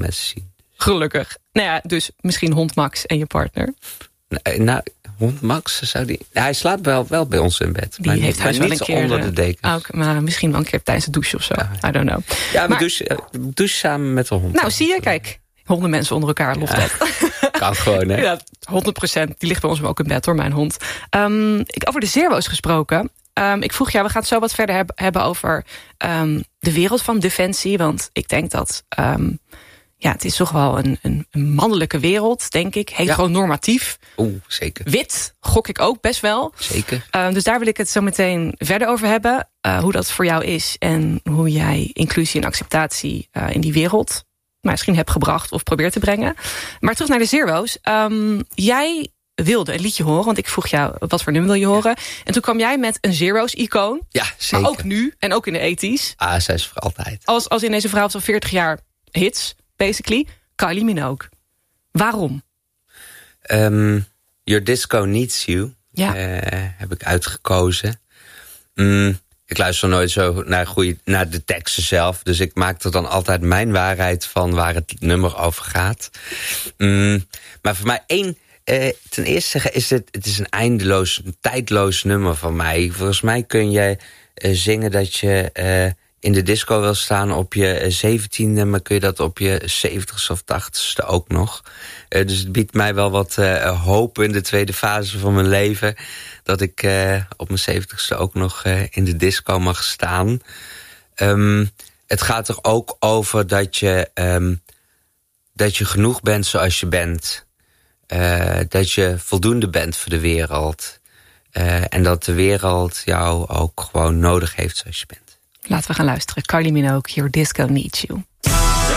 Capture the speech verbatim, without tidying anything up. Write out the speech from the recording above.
laten zien. Gelukkig. Nou ja, dus misschien hond Max en je partner. Nou, nou hond Max, zou die... Nou, hij slaapt wel, wel bij ons in bed. Die maar heeft niet, wel niet een keer onder de dekens. Ook, maar misschien wel een keer tijdens het douchen of zo. Ja. I don't know. Ja, we maar, douchen, we douchen samen met de hond. Nou, zie je, kijk. Honden mensen onder elkaar, loft ja. dat. Kan gewoon, hè? Ja, honderd procent. Die ligt bij ons ook in bed, hoor, mijn hond. Um, ik, over de zero's gesproken. Um, ik vroeg jou, we gaan het zo wat verder heb, hebben over um, de wereld van defensie. Want ik denk dat... Um, ja, het is toch wel een, een, een mannelijke wereld, denk ik. Heteronormatief. Ja. Oeh, zeker. Wit, gok ik ook best wel. Zeker. Uh, dus daar wil ik het zo meteen verder over hebben. Uh, hoe dat voor jou is en hoe jij inclusie en acceptatie uh, in die wereld misschien hebt gebracht of probeert te brengen. Maar terug naar de zero's. Um, jij wilde een liedje horen, want ik vroeg jou wat voor nummer wil je horen. En toen kwam jij met een zero's-icoon. Ja, zeker. Maar ook nu en ook in de tachtiger. Ah, zij is voor altijd. Als, als in deze vrouw van veertig jaar hits, basically. Kylie Minogue. Waarom? Um, Your Disco Needs You. Ja. Uh, heb ik uitgekozen. Mm, ik luister nooit zo naar, goeie, naar de teksten zelf. Dus ik maak er dan altijd mijn waarheid van waar het nummer over gaat. Mm, maar voor mij één... Uh, ten eerste is het, het is een eindeloos, een tijdloos nummer van mij. Volgens mij kun je uh, zingen dat je uh, in de disco wil staan op je zeventiende... maar kun je dat op je zeventigste of tachtigste ook nog. Uh, dus het biedt mij wel wat uh, hoop in de tweede fase van mijn leven... dat ik uh, op mijn zeventigste ook nog uh, in de disco mag staan. Um, het gaat er ook over dat je, um, dat je genoeg bent zoals je bent... Uh, dat je voldoende bent voor de wereld. Uh, en dat de wereld jou ook gewoon nodig heeft zoals je bent. Laten we gaan luisteren. Kylie Minogue, Your Disco Needs You.